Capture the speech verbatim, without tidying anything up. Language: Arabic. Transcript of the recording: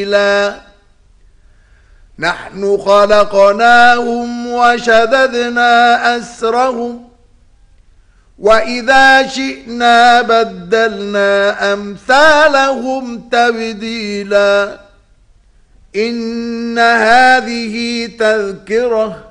نحن خلقناهم وشددنا أسرهم وإذا شئنا بدلنا أمثالهم تبديلا إن هذه تذكرة